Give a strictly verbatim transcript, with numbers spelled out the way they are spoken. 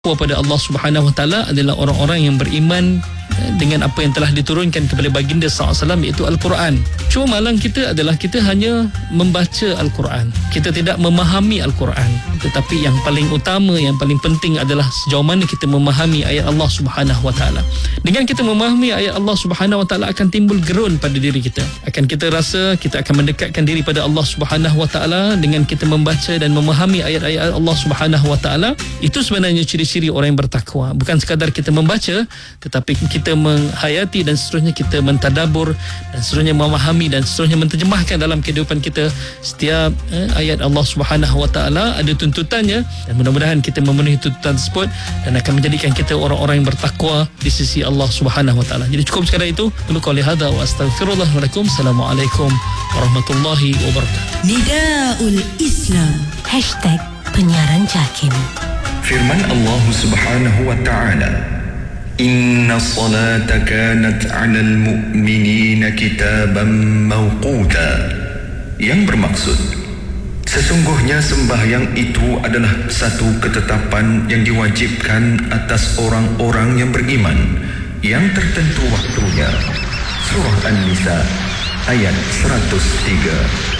kepada Allah Subhanahu Wa Taala adalah orang-orang yang beriman dengan apa yang telah diturunkan kepada baginda sallallahu alaihi wasallam, iaitu Al-Quran. Cuma malang kita adalah kita hanya membaca Al-Quran. Kita tidak memahami Al-Quran. Tetapi yang paling utama, yang paling penting adalah sejauh mana kita memahami ayat Allah Subhanahu Wa Taala. Dengan kita memahami ayat Allah Subhanahu Wa Taala akan timbul gerun pada diri kita. Akan kita rasa kita akan mendekatkan diri pada Allah Subhanahu Wa Taala dengan kita membaca dan memahami ayat-ayat Allah Subhanahu Wa Taala. Itu sebenarnya ciri-ciri orang yang bertakwa. Bukan sekadar kita membaca, tetapi kita menghayati dan seterusnya kita mentadabur dan seterusnya memahami dan seterusnya menterjemahkan dalam kehidupan kita. Setiap eh, ayat Allah Subhanahu Wa Taala ada tuntutannya, dan mudah-mudahan kita memenuhi tuntutan tersebut dan akan menjadikan kita orang-orang yang bertakwa di sisi Allah Subhanahu Wa Taala. Jadi cukup sekadar itu. Qul qouli hadza wa astaghfirullah wa lakum. Assalamualaikum warahmatullahi wabarakatuh. Nidaul Islam Hashtag Penyiaran Jakim. Firman Allah Subhanahu Wa Taala, Inna salata kanat 'alal mu'minina kitaban mawquta, yang bermaksud sesungguhnya sembahyang itu adalah satu ketetapan yang diwajibkan atas orang-orang yang beriman, yang tertentu waktunya. Surah An-Nisa ayat seratus tiga.